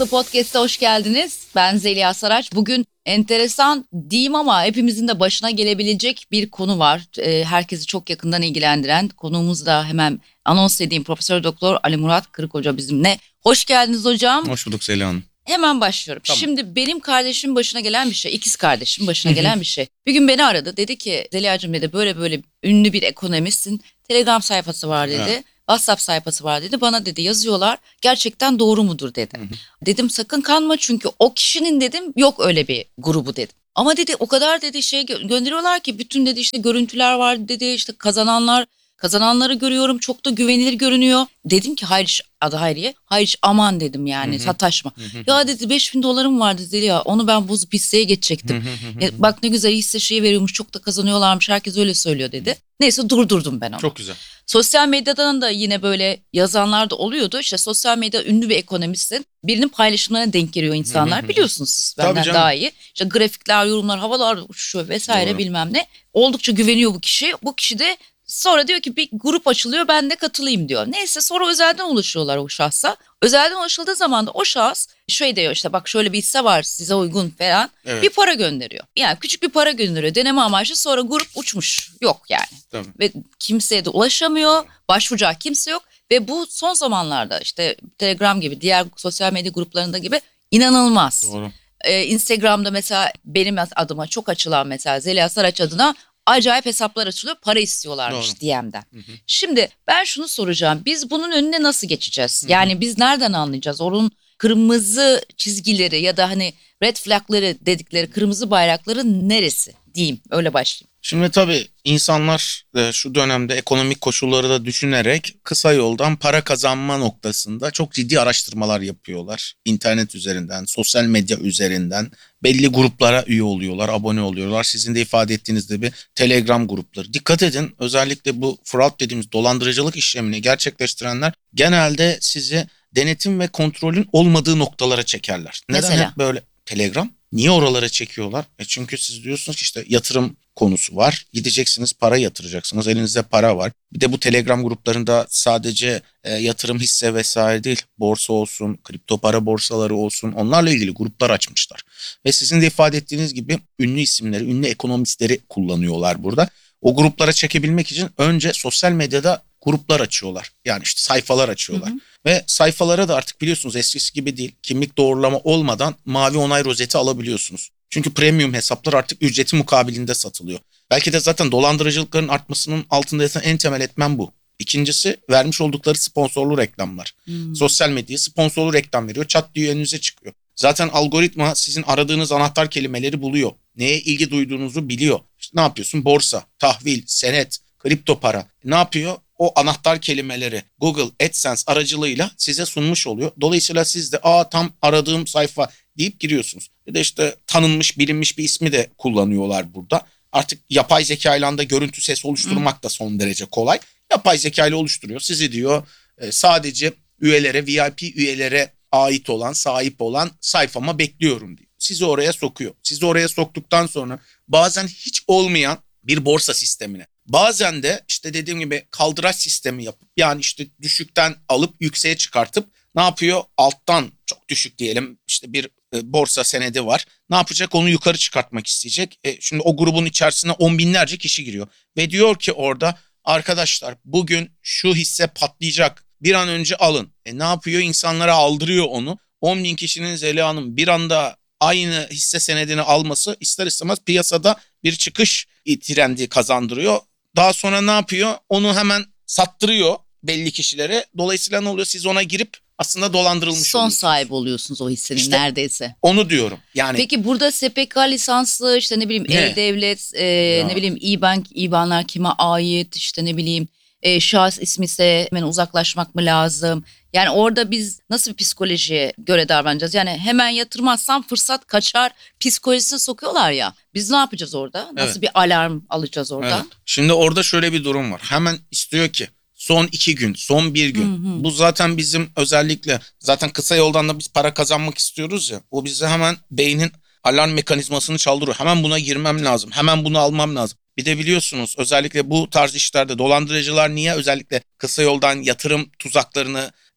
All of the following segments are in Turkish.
Podcast'a hoş geldiniz. Ben Zeliha Saraç. Bugün enteresan diyeyim ama hepimizin de başına gelebilecek bir konu var. Herkesi çok yakından ilgilendiren konuğumuz da hemen anons edeyim. Profesör Doktor Ali Murat Kırık Hoca bizimle. Hoş geldiniz hocam. Hoş bulduk Zeliha Hanım. Hemen başlıyorum. Tamam. Şimdi benim kardeşimin başına gelen bir şey, ikiz kardeşim başına gelen bir şey. Bir gün beni aradı. Dedi ki Zeliha'cığım dedi böyle ünlü bir ekonomistsin. Telegram sayfası var dedi. Evet. WhatsApp sayfası var dedi. Bana dedi yazıyorlar. Gerçekten doğru mudur dedi. Dedim sakın kanma çünkü o kişinin dedim yok öyle bir grubu dedim. Ama dedi o kadar dedi gönderiyorlar ki bütün dedi işte görüntüler var dedi işte kazananları görüyorum çok da güvenilir görünüyor. Dedim ki hayır adı Hayriye. Hayır aman dedim yani sataşma. Ya dedi 5.000 dolarım vardı Zeliha onu ben bozup hisseye geçecektim. Bak ne güzel hisse şeyi veriyormuş çok da kazanıyorlarmış herkes öyle söylüyor dedi. Neyse durdurdum ben onu. Çok güzel. Sosyal medyadan da yine böyle yazanlar da oluyordu. İşte sosyal medya ünlü bir ekonomistsin. Birinin paylaşımlarına denk geliyor insanlar. Biliyorsunuz siz benden daha iyi. İşte grafikler, yorumlar, havalar uçuşuyor vesaire Doğru. bilmem ne. Oldukça güveniyor bu kişi. Bu kişi de sonra diyor ki bir grup açılıyor ben de katılayım diyor. Neyse sonra özelden ulaşıyorlar o şahsa. Özelden ulaşıldığı zaman da o şahıs şey diyor işte bak şöyle bir hisse var size uygun falan. Evet. Bir para gönderiyor. Yani küçük bir para gönderiyor deneme amaçlı sonra grup uçmuş. Yok yani. Tabii. Ve kimseye de ulaşamıyor. Başvuracağı kimse yok. Ve bu son zamanlarda işte Telegram gibi diğer sosyal medya gruplarında gibi inanılmaz. Doğru. Instagram'da mesela benim adıma çok açılan mesela Zeliha Saraç adına acayip hesaplar açılıyor. Para istiyorlarmış Doğru. DM'den. Şimdi ben şunu soracağım. Biz bunun önüne nasıl geçeceğiz? Yani biz nereden anlayacağız? Onun kırmızı çizgileri ya da hani red flagları dedikleri kırmızı bayrakları neresi diyeyim. Öyle başlayayım. Şimdi tabii insanlar şu dönemde ekonomik koşulları da düşünerek kısa yoldan para kazanma noktasında çok ciddi araştırmalar yapıyorlar. İnternet üzerinden, sosyal medya üzerinden belli gruplara üye oluyorlar, abone oluyorlar. Sizin de ifade ettiğiniz gibi Telegram grupları. Dikkat edin özellikle bu fraud dediğimiz dolandırıcılık işlemini gerçekleştirenler genelde sizi denetim ve kontrolün olmadığı noktalara çekerler. Neden Mesela? hep böyle Telegram? Niye oralara çekiyorlar? Çünkü siz diyorsunuz ki işte yatırım konusu var. Gideceksiniz para yatıracaksınız. Elinizde para var. Bir de bu Telegram gruplarında sadece yatırım hisse vesaire değil. Borsa olsun, kripto para borsaları olsun onlarla ilgili gruplar açmışlar. Ve sizin de ifade ettiğiniz gibi ünlü isimleri, ünlü ekonomistleri kullanıyorlar burada. O gruplara çekebilmek için önce sosyal medyada gruplar açıyorlar. Yani işte sayfalar açıyorlar. Ve sayfalara da artık biliyorsunuz eskisi gibi değil. Kimlik doğrulama olmadan mavi onay rozeti alabiliyorsunuz. Çünkü premium hesaplar artık ücreti mukabilinde satılıyor. Belki de zaten dolandırıcılıkların artmasının altında yatan en temel etmen bu. İkincisi vermiş oldukları sponsorlu reklamlar. Sosyal medyaya sponsorlu reklam veriyor. Çat diye önünüze çıkıyor. Zaten algoritma sizin aradığınız anahtar kelimeleri buluyor. Neye ilgi duyduğunuzu biliyor. İşte ne yapıyorsun? Borsa, tahvil, senet, kripto para. Ne yapıyor? O anahtar kelimeleri Google AdSense aracılığıyla size sunmuş oluyor. Dolayısıyla siz de tam aradığım sayfa deyip giriyorsunuz. Bir de işte tanınmış bilinmiş bir ismi de kullanıyorlar burada. Artık yapay zeka ile de görüntü ses oluşturmak da son derece kolay. Yapay zeka ile oluşturuyor. Sizi diyor sadece üyelere VIP üyelere ait olan sahip olan sayfama bekliyorum diyor. Sizi oraya sokuyor. Sizi oraya soktuktan sonra bazen hiç olmayan bir borsa sistemine. Bazen de işte dediğim gibi kaldıraç sistemi yapıp yani işte düşükten alıp yükseğe çıkartıp ne yapıyor? Alttan çok düşük diyelim işte bir borsa senedi var. Ne yapacak? Onu yukarı çıkartmak isteyecek. Şimdi o grubun içerisine 10 binlerce kişi giriyor. Ve diyor ki orada arkadaşlar bugün şu hisse patlayacak. Bir an önce alın. Ne yapıyor? İnsanlara aldırıyor onu. 10 bin kişinin Zeliha'nın bir anda aynı hisse senedini alması ister istemez piyasada bir çıkış trendi kazandırıyor. Daha sonra ne yapıyor? Onu hemen sattırıyor belli kişilere. Dolayısıyla ne oluyor? Siz ona girip aslında dolandırılmış Son oluyorsunuz. sahibi oluyorsunuz o hissenin İşte neredeyse. Onu diyorum. Yani Peki burada SPK lisanslı işte ne bileyim Ne? E-Devlet, ne bileyim İBank, İBAN'lar kime ait işte ne bileyim şahıs ismi ise hemen uzaklaşmak mı lazım? Yani orada biz nasıl bir psikolojiye göre davranacağız? Yani hemen yatırmazsam fırsat kaçar psikolojisine sokuyorlar ya. Biz ne yapacağız orada? Nasıl Evet. bir alarm alacağız orada? evet. Şimdi orada şöyle bir durum var. Hemen istiyor ki son 2 gün, son 1 gün. Bu zaten bizim özellikle zaten kısa yoldan da biz para kazanmak istiyoruz ya. O bize hemen beynin alarm mekanizmasını çaldırıyor. Hemen buna girmem lazım. Hemen bunu almam lazım. Bir de biliyorsunuz özellikle bu tarz işlerde dolandırıcılar niye özellikle kısa yoldan yatırım tuzaklarını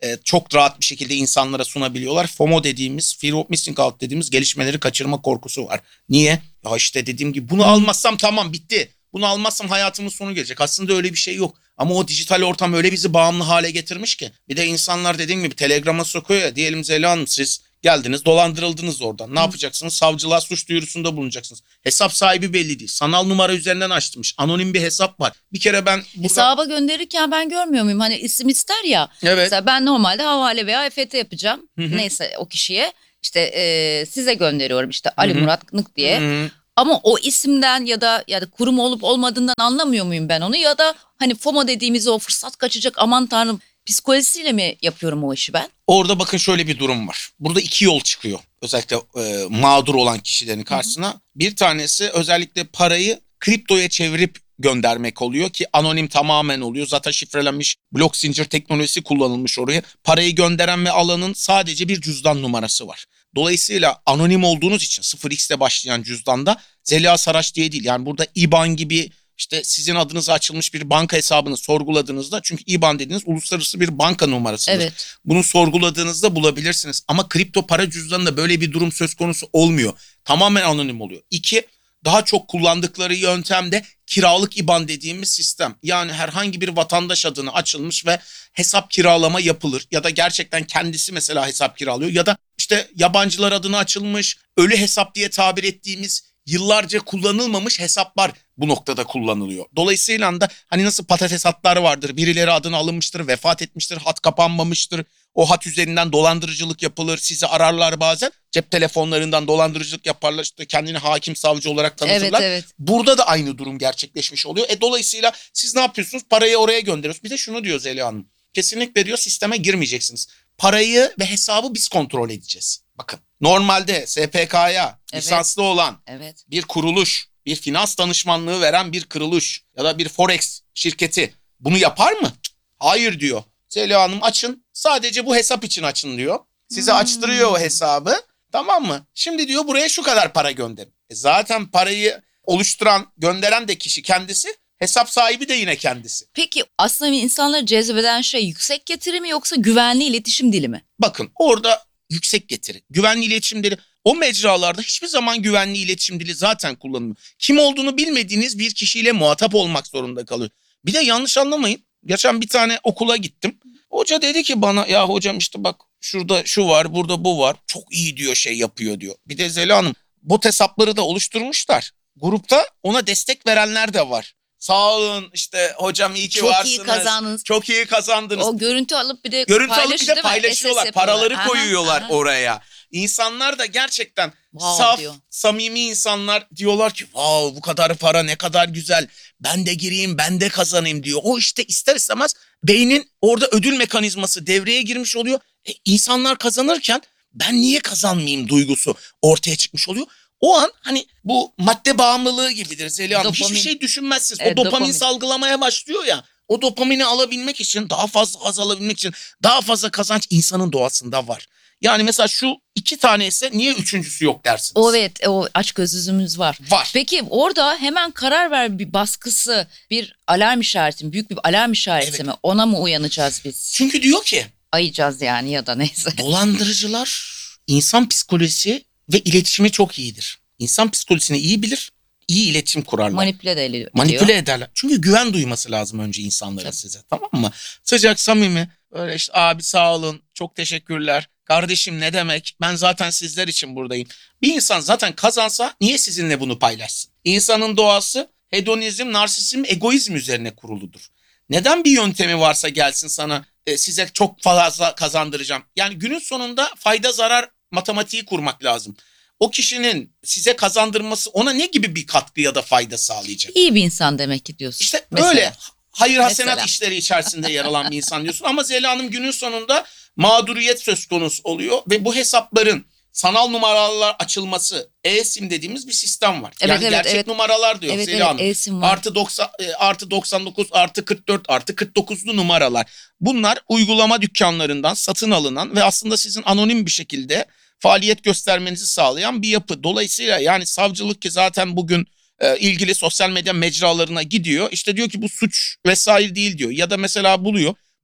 çok rahat bir şekilde insanlara sunabiliyorlar. FOMO dediğimiz, Fear of Missing Out dediğimiz gelişmeleri kaçırma korkusu var. Niye? Ya işte dediğim gibi bunu almazsam tamam bitti. Bunu almazsam hayatımın sonu gelecek. Aslında öyle bir şey yok. Ama o dijital ortam öyle bizi bağımlı hale getirmiş ki. Bir de insanlar dediğim gibi Telegram'a sokuyor ya. Diyelim Zeliha Hanım siz geldiniz dolandırıldınız oradan. Ne yapacaksınız? Savcılığa suç duyurusunda bulunacaksınız. Hesap sahibi belli değil. Sanal numara üzerinden açtırmış. Anonim bir hesap var. Bir kere ben burada... Hesaba gönderirken ben görmüyor muyum? Hani isim ister ya. Evet. Mesela ben normalde havale veya EFT yapacağım. Hı. Neyse o kişiye işte size gönderiyorum işte Ali Murat Kınık diye. Hı. Ama o isimden ya da kurum olup olmadığından anlamıyor muyum ben onu? Ya da hani FOMO dediğimiz o fırsat kaçacak aman tanrım psikolojisiyle mi yapıyorum o işi ben? Orada bakın şöyle bir durum var. Burada iki yol çıkıyor. Özellikle mağdur olan kişilerin karşısına. Hı hı. Bir tanesi özellikle parayı kriptoya çevirip göndermek oluyor ki anonim tamamen oluyor. Zaten şifrelenmiş blok zincir teknolojisi kullanılmış oraya. Parayı gönderen ve alanın sadece bir cüzdan numarası var. Dolayısıyla anonim olduğunuz için 0x'le başlayan cüzdanda Zeliha Saraç diye değil. Yani burada IBAN gibi işte sizin adınıza açılmış bir banka hesabını sorguladığınızda çünkü IBAN dediğiniz uluslararası bir banka numarasıdır. Evet. Bunu sorguladığınızda bulabilirsiniz. Ama kripto para cüzdanında böyle bir durum söz konusu olmuyor. Tamamen anonim oluyor. 2, daha çok kullandıkları yöntem de kiralık IBAN dediğimiz sistem. Yani herhangi bir vatandaş adına açılmış ve hesap kiralama yapılır. Ya da gerçekten kendisi mesela hesap kiralıyor. Ya da işte yabancılar adına açılmış ölü hesap diye tabir ettiğimiz yıllarca kullanılmamış hesaplar bu noktada kullanılıyor. Dolayısıyla da hani nasıl patates hatları vardır. Birileri adına alınmıştır, vefat etmiştir, hat kapanmamıştır. O hat üzerinden dolandırıcılık yapılır. Sizi ararlar bazen. Cep telefonlarından dolandırıcılık yaparlar. İşte kendini hakim savcı olarak tanıtırlar. Evet. Burada da aynı durum gerçekleşmiş oluyor. Dolayısıyla siz ne yapıyorsunuz? Parayı oraya gönderiyorsunuz. Bir de şunu diyor Zeliha Hanım. Kesinlikle diyor sisteme girmeyeceksiniz. Parayı ve hesabı biz kontrol edeceğiz. Bakın normalde SPK'ya lisanslı olan bir kuruluş, bir finans danışmanlığı veren bir kuruluş ya da bir forex şirketi bunu yapar mı? Hayır diyor. Zeliha Hanım açın, sadece bu hesap için açın diyor. Size açtırıyor o hesabı, tamam mı? Şimdi diyor buraya şu kadar para gönderin. Zaten parayı oluşturan, gönderen de kişi kendisi, hesap sahibi de yine kendisi. Peki aslında insanları cezbeden şey yüksek getiri mi yoksa güvenli iletişim dili mi? Bakın orada yüksek getiri, güvenli iletişim dili. O mecralarda hiçbir zaman güvenli iletişim dili zaten kullanılmıyor. Kim olduğunu bilmediğiniz bir kişiyle muhatap olmak zorunda kalıyor. Bir de yanlış anlamayın. Geçen bir tane okula gittim. Hoca dedi ki bana ya hocam işte bak şurada şu var, burada bu var. Çok iyi diyor, şey yapıyor diyor. Bir de Zeliha Hanım bot hesapları da oluşturmuşlar. Grupta ona destek verenler de var. Sağ olun işte hocam iyi ki çok varsınız. Çok iyi kazandınız. Çok iyi kazandınız. O görüntü alıp bir de paylaşıyorlar. Paraları koyuyorlar oraya. İnsanlar da gerçekten saf, diyor. Samimi insanlar diyorlar ki wow, bu kadar para ne kadar güzel. Ben de gireyim, ben de kazanayım diyor. O işte ister istemez beynin orada ödül mekanizması devreye girmiş oluyor. İnsanlar kazanırken ben niye kazanmayayım duygusu ortaya çıkmış oluyor. O an hani bu madde bağımlılığı gibidir Zeliha Hanım. Hiçbir şey düşünmezsiniz. O dopamin salgılamaya başlıyor ya. O dopamini alabilmek için, daha fazla haz alabilmek için, daha fazla kazanç insanın doğasında var. Yani mesela şu 2 tane ise niye üçüncüsü yok dersiniz? Evet, o açgözlülüğümüz var. Var. Peki orada hemen karar ver bir baskısı, bir alarm işareti mi? Büyük bir alarm işareti mi? Ona mı uyanacağız biz? Çünkü diyor ki. Ayacağız yani ya da neyse. Dolandırıcılar insan psikolojisi ve iletişimi çok iyidir. İnsan psikolojisini iyi bilir, iyi iletişim kurarlar. Manipüle ederler. Çünkü güven duyması lazım önce insanlara size, tamam mı? Sıcak, samimi, öyle işte abi sağ olun, çok teşekkürler. Kardeşim ne demek? Ben zaten sizler için buradayım. Bir insan zaten kazansa niye sizinle bunu paylaşsın? İnsanın doğası hedonizm, narsizm, egoizm üzerine kuruludur. Neden bir yöntemi varsa gelsin sana size çok fazla kazandıracağım. Yani günün sonunda fayda zarar matematiği kurmak lazım. O kişinin size kazandırması ona ne gibi bir katkı ya da fayda sağlayacak? İyi bir insan demek ki diyorsun. İşte böyle hayır hasenat işleri içerisinde yer alan bir insan diyorsun. Ama Zeliha Hanım günün sonunda mağduriyet söz konusu oluyor. Ve bu hesapların sanal numaralar açılması, e-sim dediğimiz bir sistem var. Yani gerçek numaralar diyor Zeliha Hanım. E-sim var. Artı 99, artı 44, artı 49'lu numaralar. Bunlar uygulama dükkanlarından satın alınan ve aslında sizin anonim bir şekilde faaliyet göstermenizi sağlayan bir yapı. Dolayısıyla yani savcılık ki zaten bugün ilgili sosyal medya mecralarına gidiyor. İşte diyor ki bu suç vesaire değil diyor. Ya da mesela buluyor.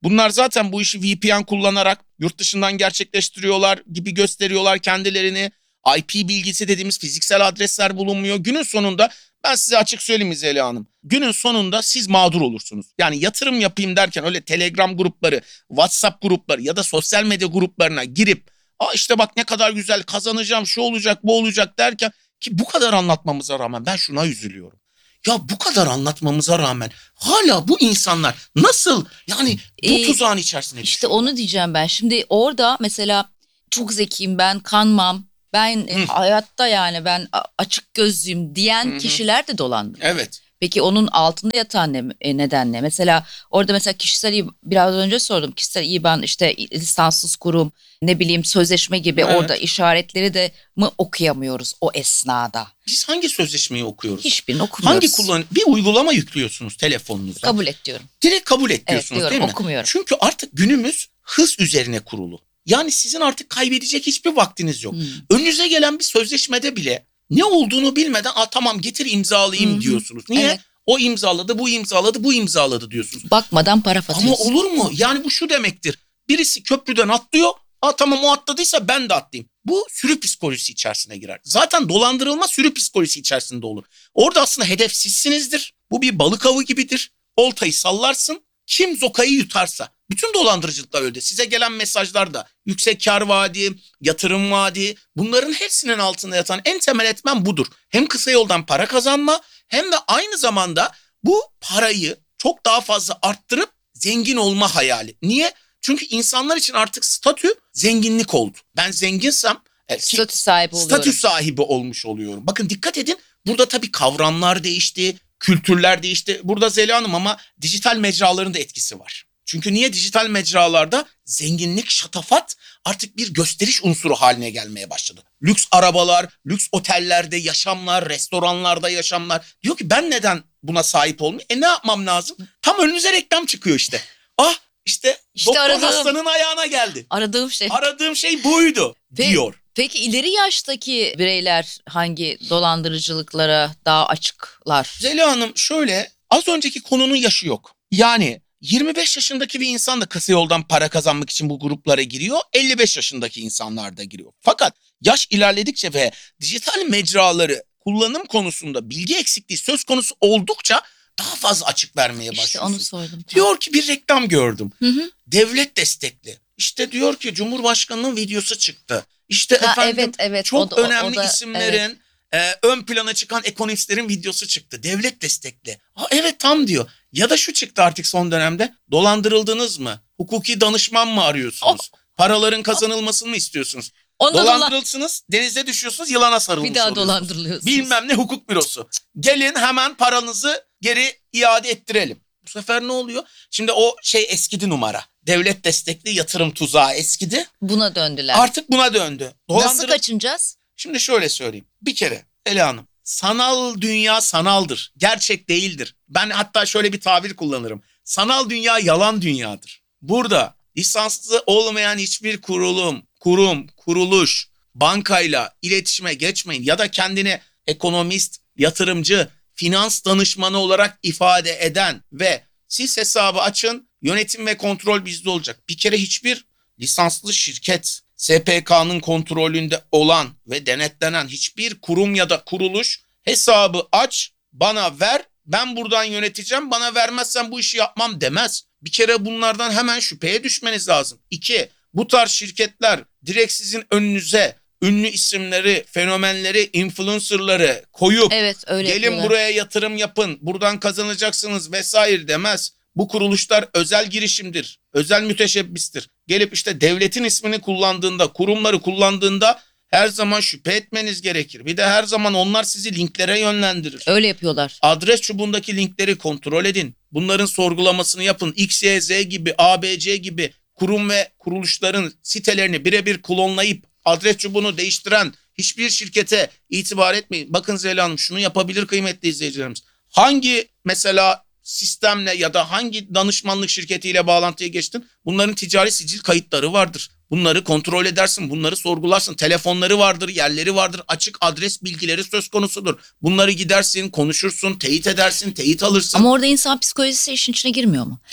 Bunlar zaten bu işi VPN kullanarak yurt dışından gerçekleştiriyorlar gibi gösteriyorlar kendilerini. IP bilgisi dediğimiz fiziksel adresler bulunmuyor. Günün sonunda ben size açık söyleyeyim Zeliha Hanım. Günün sonunda siz mağdur olursunuz. Yani yatırım yapayım derken öyle Telegram grupları, WhatsApp grupları ya da sosyal medya gruplarına girip işte bak ne kadar güzel kazanacağım, şu olacak, bu olacak derken ki bu kadar anlatmamıza rağmen ben şuna üzülüyorum. Ya bu kadar anlatmamıza rağmen hala bu insanlar nasıl yani bu tuzağın içerisine İşte düşüyorlar? onu diyeceğim ben. Şimdi orada mesela çok zekiyim ben, kanmam. Ben hayatta yani ben açık gözlüyüm diyen kişiler de dolandı. Evet. Peki onun altında yatan neden ne? Mesela orada mesela biraz önce sordum. Kişisel IBAN işte lisanssız kurum ne bileyim sözleşme gibi Evet. orada işaretleri de mi okuyamıyoruz o esnada? Biz hangi sözleşmeyi okuyoruz? Hiçbirini okumuyoruz. Bir uygulama yüklüyorsunuz telefonunuza. Kabul et diyorum. Direkt kabul et Evet diyorsunuz diyorum, değil mi? okumuyorum. Çünkü artık günümüz hız üzerine kurulu. Yani sizin artık kaybedecek hiçbir vaktiniz yok. Önünüze gelen bir sözleşmede bile ne olduğunu bilmeden tamam getir imzalayayım diyorsunuz. Niye? Evet. O imzaladı, bu imzaladı, bu imzaladı diyorsunuz. Bakmadan para Ama atıyorsun. olur mu? Yani bu şu demektir. Birisi köprüden atlıyor. Tamam o atladıysa ben de atlayayım. Bu sürü psikolojisi içerisine girer. Zaten dolandırılma sürü psikolojisi içerisinde olur. Orada aslında hedef sizsinizdir. Bu bir balık avı gibidir. Oltayı sallarsın. Kim zokayı yutarsa. Bütün dolandırıcılıklar öyle. Size gelen mesajlar da yüksek kar vaadi, yatırım vaadi, bunların hepsinin altında yatan en temel etmen budur. Hem kısa yoldan para kazanma hem de aynı zamanda bu parayı çok daha fazla arttırıp zengin olma hayali. Niye? Çünkü insanlar için artık statü zenginlik oldu. Ben zenginsem Statü sahibi oluyorum. statü sahibi olmuş oluyorum. Bakın dikkat edin, burada tabii kavramlar değişti, kültürler değişti. Burada Zeliha Hanım ama dijital mecraların da etkisi var. Çünkü niye dijital mecralarda zenginlik, şatafat artık bir gösteriş unsuru haline gelmeye başladı. Lüks arabalar, lüks otellerde yaşamlar, restoranlarda yaşamlar. Diyor ki ben neden buna sahip olmayayım? Ne yapmam lazım? Tam önünüze reklam çıkıyor işte. İşte doktor hastanın ayağına geldi. Aradığım şey. Aradığım şey buydu diyor. Peki ileri yaştaki bireyler hangi dolandırıcılıklara daha açıklar? Zeliha Hanım şöyle, az önceki konunun yaşı yok. Yani 25 yaşındaki bir insan da kısa yoldan para kazanmak için bu gruplara giriyor. 55 yaşındaki insanlar da giriyor. Fakat yaş ilerledikçe ve dijital mecraları kullanım konusunda bilgi eksikliği söz konusu oldukça daha fazla açık vermeye başlıyorsunuz. İşte onu sordum. Diyor ki bir reklam gördüm. Hı. Devlet destekli. İşte diyor ki Cumhurbaşkanı'nın videosu çıktı. İşte efendim evet, çok önemli o da, isimlerin ön plana çıkan ekonomistlerin videosu çıktı. Devlet destekli. Evet tam diyor. Ya da şu çıktı artık son dönemde. Dolandırıldınız mı? Hukuki danışman mı arıyorsunuz? Paraların kazanılmasını mı istiyorsunuz? Dolandırılsınız, denize düşüyorsunuz, yılana sarılmış bir daha oluyorsunuz. dolandırılıyorsunuz. Bilmem ne hukuk bürosu. Gelin hemen paranızı geri iade ettirelim. Bu sefer ne oluyor? Şimdi o eskidi numara. Devlet destekli yatırım tuzağı eskidi. Buna döndüler. Artık buna döndü. Nasıl kaçınacağız? Şimdi şöyle söyleyeyim. Bir kere Ela Hanım, sanal dünya sanaldır. Gerçek değildir. Ben hatta şöyle bir tabir kullanırım. Sanal dünya yalan dünyadır. Burada lisanslı olmayan hiçbir kurum, kuruluş, bankayla iletişime geçmeyin ya da kendini ekonomist, yatırımcı, finans danışmanı olarak ifade eden ve siz hesabı açın, yönetim ve kontrol bizde olacak. Bir kere hiçbir lisanslı şirket, SPK'nın kontrolünde olan ve denetlenen hiçbir kurum ya da kuruluş hesabı aç, bana ver, ben buradan yöneteceğim, bana vermezsen bu işi yapmam demez. Bir kere bunlardan hemen şüpheye düşmeniz lazım. 2. Bu tarz şirketler direkt sizin önünüze ünlü isimleri, fenomenleri, influencerları koyup öyle gelin yapıyorlar. buraya yatırım yapın, buradan kazanacaksınız vesaire demez. Bu kuruluşlar özel girişimdir, özel müteşebbistir. Gelip işte devletin ismini kullandığında, kurumları kullandığında her zaman şüphe etmeniz gerekir. Bir de her zaman onlar sizi linklere yönlendirir. Öyle yapıyorlar. Adres çubuğundaki linkleri kontrol edin. Bunların sorgulamasını yapın. X, Y, Z gibi, ABC gibi kurum ve kuruluşların sitelerini birebir klonlayıp adres çubuğunu değiştiren hiçbir şirkete itibar etmeyin. Bakın Zeliha Hanım şunu yapabilir kıymetli izleyicilerimiz. Hangi mesela sistemle ya da hangi danışmanlık şirketiyle bağlantıya geçtin? Bunların ticari sicil kayıtları vardır. Bunları kontrol edersin, bunları sorgularsın. Telefonları vardır, yerleri vardır, açık adres bilgileri söz konusudur. Bunları gidersin, konuşursun, teyit edersin, teyit alırsın. Ama orada insan psikolojisi işin içine girmiyor mu? İşte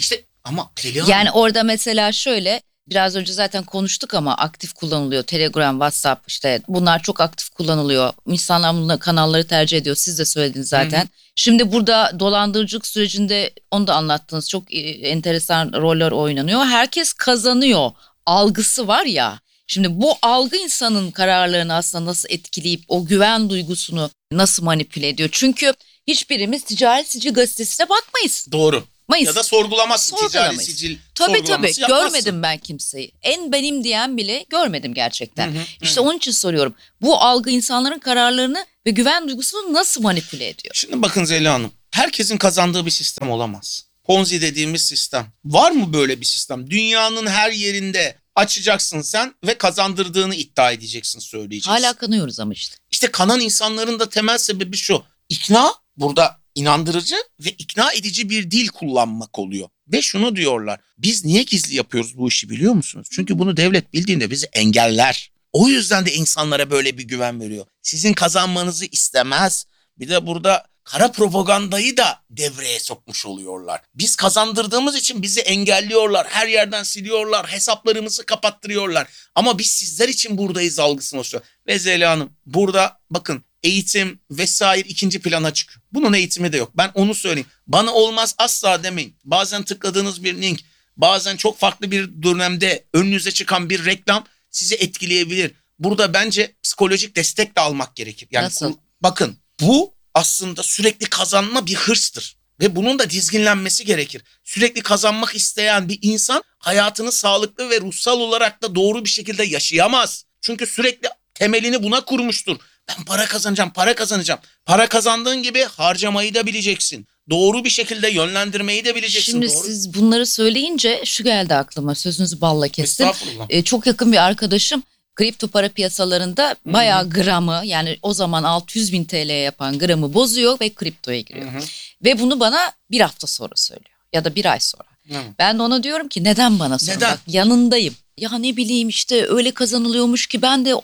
Ama Zeliha Yani orada mesela şöyle, biraz önce zaten konuştuk ama aktif kullanılıyor. Telegram, WhatsApp, işte bunlar çok aktif kullanılıyor. İnsanlar bunları, kanalları tercih ediyor. Siz de söylediniz zaten. Hı hı. Şimdi burada dolandırıcılık sürecinde onu da anlattınız. Çok enteresan roller oynanıyor. Herkes kazanıyor algısı var ya. Şimdi bu algı insanın kararlarını aslında nasıl etkileyip o güven duygusunu nasıl manipüle ediyor? Çünkü hiçbirimiz Ticaret Sicil Gazetesi'ne bakmayız. doğru. Mayıs. Ya da sorgulamazsın. Ticari Sorgulamayız. sicil Tabii sorgulaması yapmazsın. görmedim ben kimseyi. En benim diyen bile görmedim gerçekten. Hı hı, İşte hı. onun için soruyorum. Bu algı insanların kararlarını ve güven duygusunu nasıl manipüle ediyor? Şimdi bakın Zeliha Hanım. Herkesin kazandığı bir sistem olamaz. Ponzi dediğimiz sistem. Var mı böyle bir sistem? Dünyanın her yerinde açacaksın sen ve kazandırdığını iddia edeceksin, söyleyeceksin. Hala kanıyoruz ama işte. İşte kanan insanların da temel sebebi şu. İkna, burada inandırıcı ve ikna edici bir dil kullanmak oluyor. Ve şunu diyorlar. Biz niye gizli yapıyoruz bu işi biliyor musunuz? Çünkü bunu devlet bildiğinde bizi engeller. O yüzden de insanlara böyle bir güven veriyor. Sizin kazanmanızı istemez. Bir de burada kara propagandayı da devreye sokmuş oluyorlar. Biz kazandırdığımız için bizi engelliyorlar. Her yerden siliyorlar. Hesaplarımızı kapattırıyorlar. Ama biz sizler için buradayız algısını oluşturuyor. Ve Zeliha Hanım, burada bakın eğitim vesaire ikinci plana çıkıyor. Bunun eğitimi de yok. Ben onu söyleyeyim. Bana olmaz asla demeyin. Bazen tıkladığınız bir link, bazen çok farklı bir dönemde önünüze çıkan bir reklam sizi etkileyebilir. Burada bence psikolojik destek de almak gerekir. Yani Nasıl? bakın, bu aslında sürekli kazanma bir hırstır. Ve bunun da dizginlenmesi gerekir. Sürekli kazanmak isteyen bir insan hayatını sağlıklı ve ruhsal olarak da doğru bir şekilde yaşayamaz. Çünkü sürekli temelini buna kurmuştur. Ben para kazanacağım, para kazanacağım. Para kazandığın gibi harcamayı da bileceksin. Doğru bir şekilde yönlendirmeyi de bileceksin. Şimdi doğru. siz bunları söyleyince şu geldi aklıma, sözünüzü balla kestim. Estağfurullah. Çok yakın bir arkadaşım kripto para piyasalarında bayağı gramı, yani o zaman 600 bin TL yapan gramı bozuyor ve kriptoya giriyor. Hı hı. Ve bunu bana bir hafta sonra söylüyor ya da bir ay sonra. Hı. Ben de ona diyorum ki neden bana sonra? Neden? Bak, yanındayım. Ya ne bileyim işte öyle kazanılıyormuş ki ben de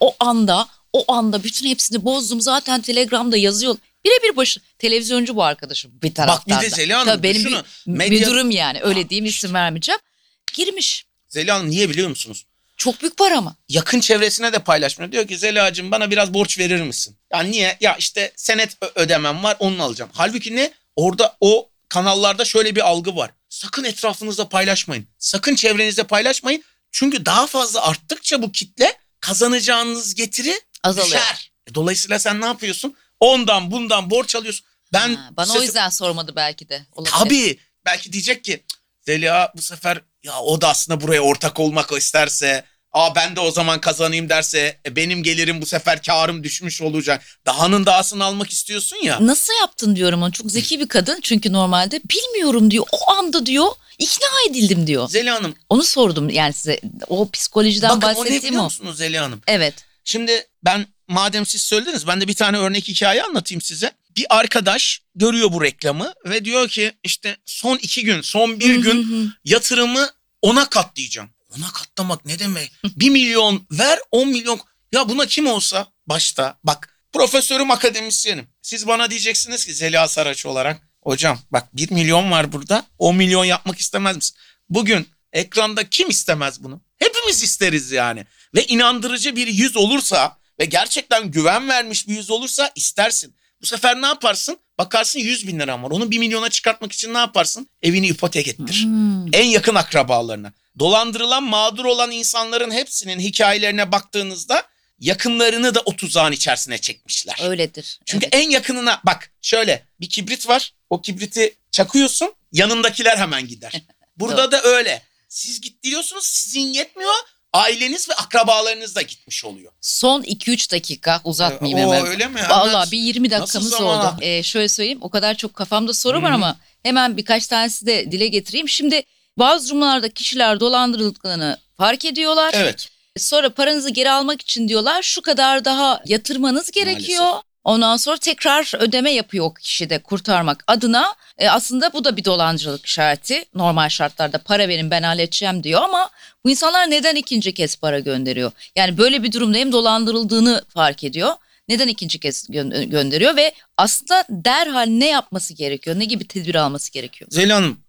o anda bütün hepsini bozdum. Zaten Telegram'da yazıyor. Birebir başı televizyoncu bu arkadaşım bir taraftan bir de da. Zeliha Hanım, Tabii benim düşünün. bir Medya- müdürüm, yani öyle diyeyim, isim vermeyeceğim. Girmiş. Zeliha Hanım, niye biliyor musunuz? Çok büyük para mı? Yakın çevresine de paylaşmıyor. Diyor ki Zeliha'cığım bana biraz borç verir misin? Ya niye? Ya işte senet ödemem var, onu alacağım. Halbuki ne? Orada o kanallarda şöyle bir algı var. Sakın etrafınızda paylaşmayın. Sakın çevrenizde paylaşmayın. Çünkü daha fazla arttıkça bu kitle kazanacağınız getiri Azalıyor. düşer. Dolayısıyla sen ne yapıyorsun? Ondan bundan borç alıyorsun. Ben Bana o size- yüzden sormadı belki de. Olabilir. Tabii. Belki diyecek ki Zeliha bu sefer ya o da aslında buraya ortak olmak isterse, ben de o zaman kazanayım derse, benim gelirim bu sefer karım düşmüş olacak. Dahanın dahasını almak istiyorsun ya. Nasıl yaptın diyorum ona. Çok zeki bir kadın çünkü normalde bilmiyorum diyor. O anda diyor ikna edildim diyor. Zeliha Hanım, Onu sordum yani size. O psikolojiden bakın o ne bahsettiğim biliyor o. musunuz Zeliha Hanım? Evet. Şimdi ben, madem siz söylediniz, ben de bir tane örnek hikaye anlatayım size. Bir arkadaş görüyor bu reklamı ve diyor ki işte son 2 gün, son 1 gün yatırımı 10'a katlayacağım. 10'a katlamak ne demek? 1 milyon ver, 10 milyon. Ya buna kim olsa başta, bak profesörüm, akademisyenim. Siz bana diyeceksiniz ki Zeliha Saraç olarak, hocam bak 1 milyon var burada, 10 milyon yapmak istemez misin? Bugün ekranda kim istemez bunu? Hepimiz isteriz yani. Ve inandırıcı bir yüz olursa ve gerçekten güven vermiş bir yüz olursa istersin. Bu sefer ne yaparsın? Bakarsın 100 bin liran var. Onu 1 milyona çıkartmak için ne yaparsın? Evini ipotek ettir. En yakın akrabalarına. Dolandırılan, mağdur olan insanların hepsinin hikayelerine baktığınızda yakınlarını da o tuzağın içerisine çekmişler. Öyledir. Çünkü Evet. en yakınına bak, şöyle bir kibrit var. O kibriti çakıyorsun, yanındakiler hemen gider. Burada da öyle. Siz gidiyorsunuz, sizin yetmiyor. Aileniz ve akrabalarınız da gitmiş oluyor. Son 2-3 dakika uzatmayayım O hemen. öyle mi? Vallahi bir 20 dakikamız Nasıl zaman oldu. Şöyle söyleyeyim, o kadar çok kafamda soru var Hı hı. ama hemen birkaç tanesi de dile getireyim. Şimdi bazı durumlarda kişiler dolandırıldıklarını fark ediyorlar. Evet. Sonra paranızı geri almak için diyorlar şu kadar daha yatırmanız gerekiyor. Maalesef. Ondan sonra tekrar ödeme yapıyor o kişi de kurtarmak adına. Aslında bu da bir dolandırıcılık işareti. Normal şartlarda para verin ben halledeceğim diyor ama bu insanlar neden ikinci kez para gönderiyor? Yani böyle bir durumda hem dolandırıldığını fark ediyor. Neden ikinci kez gönderiyor ve aslında derhal ne yapması gerekiyor? Ne gibi tedbir alması gerekiyor? Zeliha Hanım,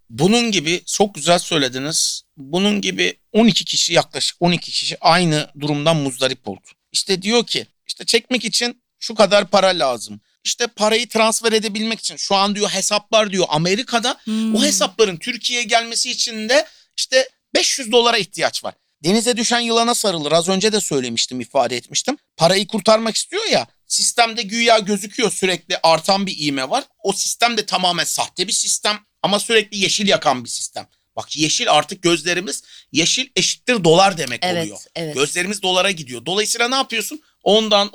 Bunun gibi çok güzel söylediniz. Bunun gibi 12 kişi yaklaşık 12 kişi aynı durumdan muzdarip oldu. İşte diyor ki işte çekmek için şu kadar para lazım. İşte parayı transfer edebilmek için şu an diyor hesaplar diyor Amerika'da. O hesapların Türkiye'ye gelmesi için de işte $500 ihtiyaç var. Denize düşen yılana sarılır. Az önce de söylemiştim, ifade etmiştim. Parayı kurtarmak istiyor ya, sistemde güya gözüküyor sürekli artan bir ivme var. O sistem de tamamen sahte bir sistem ama sürekli yeşil yakan bir sistem. Bak yeşil, artık gözlerimiz yeşil eşittir dolar demek oluyor. Evet. Gözlerimiz dolara gidiyor. Dolayısıyla ne yapıyorsun? Ondan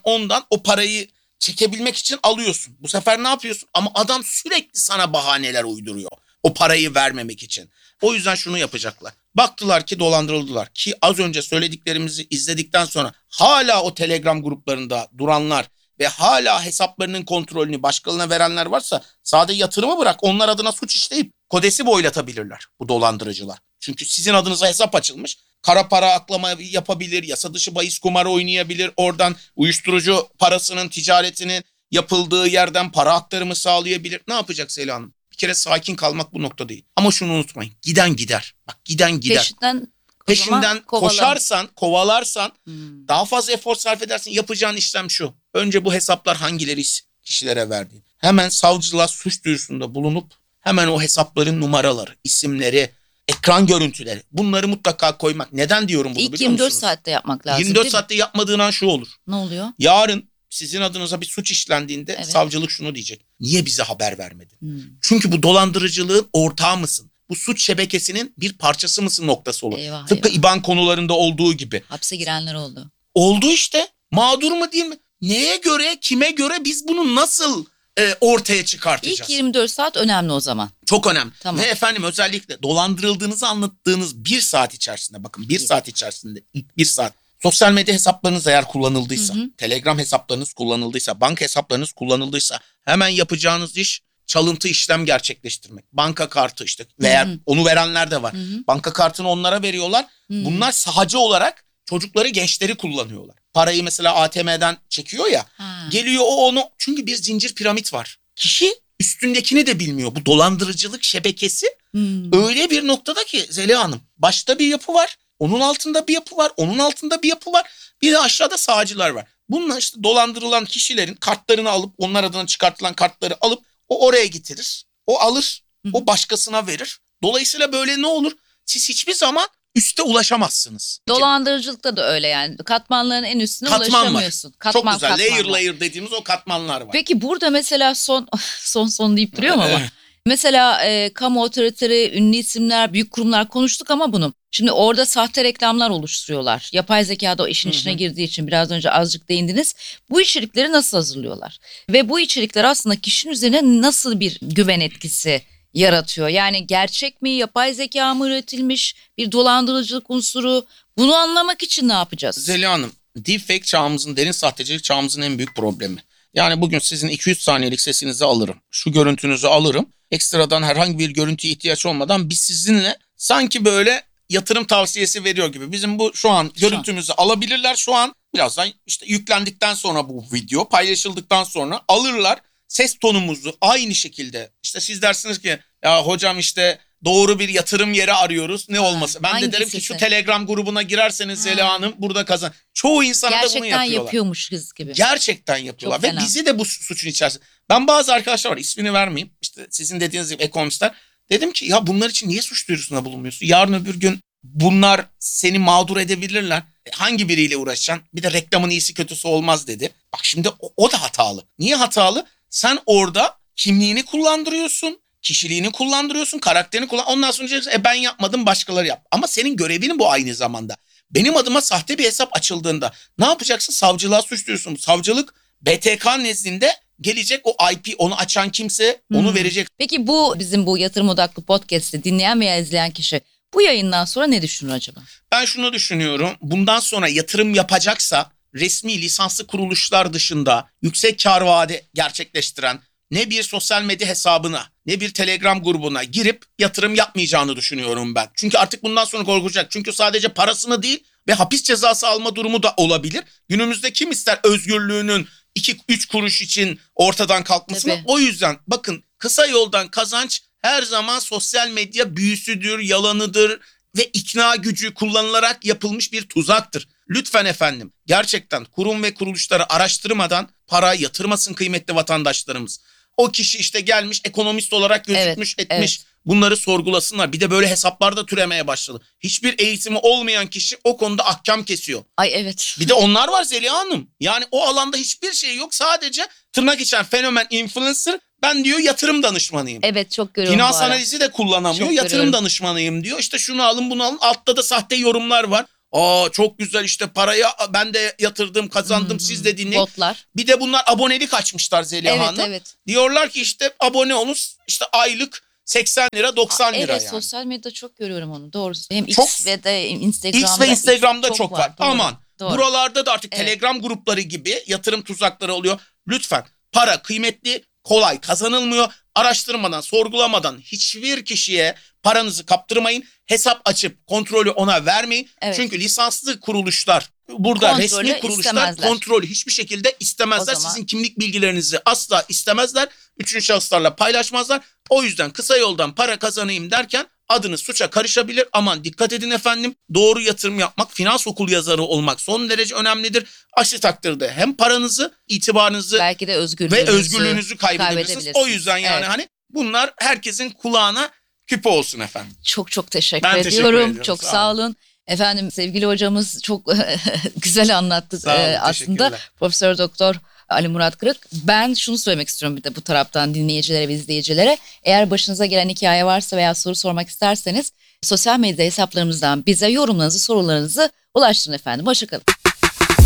o parayı çekebilmek için alıyorsun. Bu sefer ne yapıyorsun? Ama adam sürekli sana bahaneler uyduruyor o parayı vermemek için. O yüzden şunu yapacaklar. Baktılar ki dolandırıldılar, ki az önce söylediklerimizi izledikten sonra hala o Telegram gruplarında duranlar ve hala hesaplarının kontrolünü başkalarına verenler varsa sadece yatırımı bırak, onlar adına suç işleyip kodesi boylatabilirler bu dolandırıcılar. Çünkü sizin adınıza hesap açılmış. Kara para aklama yapabilir, yasa dışı bahis kumarı oynayabilir, oradan uyuşturucu parasının ticaretinin yapıldığı yerden para aktarımı sağlayabilir. Ne yapacak Zeliha Hanım? Bir kere sakin kalmak bu nokta değil. Ama şunu unutmayın. Giden gider. Bak giden gider. Peşinden koşarsan, kovalarsan, daha fazla efor sarf edersin. Yapacağın işlem şu. Önce bu hesaplar hangileri kişilere verdiğin. Hemen savcılığa suç duyurusunda bulunup hemen o hesapların numaraları, isimleri, ekran görüntüleri, bunları mutlaka koymak. Neden diyorum bunu, İlk biliyor musunuz? 24 saatte yapmak lazım. 24 saatte yapmadığın an şu olur. Ne oluyor? Yarın sizin adınıza bir suç işlendiğinde savcılık şunu diyecek: niye bize haber vermedin? Çünkü bu dolandırıcılığın ortağı mısın? Bu suç şebekesinin bir parçası mısın noktası olur. Tıpkı İBAN konularında olduğu gibi. Hapse girenler oldu. Oldu işte. Mağdur mu değil mi? Neye göre, kime göre, biz bunu nasıl ortaya çıkartacağız? İlk 24 saat önemli o zaman. Çok önemli. Tamam. Ve efendim özellikle dolandırıldığınızı anlattığınız bir saat içerisinde, bakın bir saat içerisinde, ilk bir saat sosyal medya hesaplarınız eğer kullanıldıysa, Telegram hesaplarınız kullanıldıysa, banka hesaplarınız kullanıldıysa hemen yapacağınız iş çalıntı işlem gerçekleştirmek. Banka kartı işte, veya onu verenler de var. Banka kartını onlara veriyorlar. Bunlar sahacı olarak çocukları, gençleri kullanıyorlar. Parayı mesela ATM'den çekiyor ya, geliyor o onu, çünkü bir zincir piramit var. Kişi üstündekini de bilmiyor. Bu dolandırıcılık şebekesi öyle bir noktada ki Zeliha Hanım, başta bir yapı var. Onun altında bir yapı var. Onun altında bir yapı var. Bir de aşağıda sağcılar var. Bunlar işte dolandırılan kişilerin kartlarını alıp, onlar adına çıkartılan kartları alıp o oraya getirir. O alır. O başkasına verir. Dolayısıyla böyle ne olur? Siz hiçbir zaman üste ulaşamazsınız. Dolandırıcılıkta da öyle yani. Katmanların en üstüne ulaşamıyorsun. Çok güzel. Layer dediğimiz o katmanlar var. Peki burada mesela son deyip duruyorum ama. Mesela kamu otoriteleri, ünlü isimler, büyük kurumlar konuştuk ama bunu. Şimdi orada sahte reklamlar oluşturuyorlar. Yapay zeka da o işin içine girdiği için biraz önce azıcık değindiniz. Bu içerikleri nasıl hazırlıyorlar? Ve bu içerikler aslında kişinin üzerine nasıl bir güven etkisi yaratıyor? Yani gerçek mi, yapay zeka mı üretilmiş bir dolandırıcılık unsuru? Bunu anlamak için ne yapacağız? Zeliha Hanım, deepfake çağımızın, derin sahtecilik çağımızın en büyük problemi. Yani bugün sizin 200 saniyelik sesinizi alırım. Şu görüntünüzü alırım. Ekstradan herhangi bir görüntüye ihtiyaç olmadan biz sizinle sanki böyle yatırım tavsiyesi veriyor gibi. Bizim bu şu an görüntümüzü alabilirler şu an. Birazdan işte yüklendikten sonra, bu video paylaşıldıktan sonra alırlar. Ses tonumuzu aynı şekilde, işte siz dersiniz ki ya hocam işte doğru bir yatırım yeri arıyoruz, ne olması. Ben de derim ki şu Telegram grubuna girerseniz Zeliha Hanım burada kazan. Çoğu insana da bunu yapıyorlar. Gerçekten yapıyormuşuz gibi. Gerçekten yapıyorlar ve bizi de bu suçun içerisinde. Ben bazı arkadaşlar var, ismini vermeyeyim, işte sizin dediğiniz gibi ekonomistler. Dedim ki ya bunlar için niye suç duyurusunda bulunmuyorsun? Yarın öbür gün bunlar seni mağdur edebilirler. Hangi biriyle uğraşacaksın? Bir de reklamın iyisi kötüsü olmaz dedi. Bak şimdi o da hatalı. Niye hatalı? Sen orada kimliğini kullandırıyorsun, kişiliğini kullandırıyorsun, karakterini ondan sonra diyeceksin ben yapmadım, başkaları yap. Ama senin görevin bu aynı zamanda. Benim adıma sahte bir hesap açıldığında ne yapacaksın? Savcılığa suç duyuruyorsun. Savcılık BTK nezdinde gelecek, o IP, onu açan kimse onu verecek. Peki bu bizim bu yatırım odaklı podcast'i dinleyen veya izleyen kişi bu yayından sonra ne düşünür acaba? Ben şunu düşünüyorum. Bundan sonra yatırım yapacaksa resmi lisanslı kuruluşlar dışında yüksek kar vaadi gerçekleştiren ne bir sosyal medya hesabına ne bir Telegram grubuna girip yatırım yapmayacağını düşünüyorum ben. Çünkü artık bundan sonra korkacak. Çünkü sadece parasını değil ve hapis cezası alma durumu da olabilir. Günümüzde kim ister özgürlüğünün 2-3 kuruş için ortadan kalkmasını? Tabii. O yüzden bakın, kısa yoldan kazanç her zaman sosyal medya büyüsüdür, yalanıdır ve ikna gücü kullanılarak yapılmış bir tuzaktır. Lütfen efendim, gerçekten kurum ve kuruluşları araştırmadan para yatırmasın kıymetli vatandaşlarımız. O kişi işte gelmiş ekonomist olarak gözükmüş, etmiş. Bunları sorgulasınlar. Bir de böyle hesaplarda türemeye başladı. Hiçbir eğitimi olmayan kişi o konuda ahkam kesiyor. Ay evet. Bir de onlar var Zeliha Hanım. Yani o alanda hiçbir şey yok. Sadece tırnak içen fenomen influencer, ben diyor yatırım danışmanıyım. Evet, çok görüyorum Finans bu ara. analizi de kullanamıyor. Çok Yatırım görüyorum. danışmanıyım diyor. İşte şunu alın bunu alın. Altta da sahte yorumlar var. Aa çok güzel işte paraya ben de yatırdım kazandım siz de dinleyin. Botlar. Bir de bunlar abonelik açmışlar Zeliha Evet Hanım. evet. Diyorlar ki işte abone olun işte aylık 80 lira 90 lira Evet, yani. sosyal medyada çok görüyorum onu, doğrusu. Hem Çok- X ve de Instagram'da. X ve Instagram'da çok var. Doğru, Aman doğru. buralarda da artık Evet. Telegram grupları gibi yatırım tuzakları oluyor. Lütfen para kıymetli, kolay kazanılmıyor. Araştırmadan, sorgulamadan hiçbir kişiye paranızı kaptırmayın. Hesap açıp kontrolü ona vermeyin. Evet. Çünkü lisanslı kuruluşlar, burada Kontrolü resmi kuruluşlar istemezler. kontrolü hiçbir şekilde istemezler. O zaman- Sizin kimlik bilgilerinizi asla istemezler. Üçüncü şahıslarla paylaşmazlar. O yüzden kısa yoldan para kazanayım derken adınız suça karışabilir. Aman dikkat edin efendim. Doğru yatırım yapmak, finans okul yazarı olmak son derece önemlidir. Aksi takdirde hem paranızı, itibarınızı Belki de ve özgürlüğünüzü kaybedebilirsiniz. kaybedebilirsiniz. O yüzden yani Evet. hani bunlar herkesin kulağına küpe olsun efendim. Çok çok teşekkür Ben teşekkür ediyorum. ediyorum, Çok sağ sağ olun. Efendim, sevgili hocamız çok güzel anlattı Sağ olun, aslında. teşekkürler. Profesör Doktor Ali Murat Kırık. Ben şunu söylemek istiyorum bir de bu taraftan dinleyicilere ve izleyicilere. Eğer başınıza gelen hikaye varsa veya soru sormak isterseniz sosyal medya hesaplarımızdan bize yorumlarınızı, sorularınızı ulaştırın efendim. Hoşça kalın.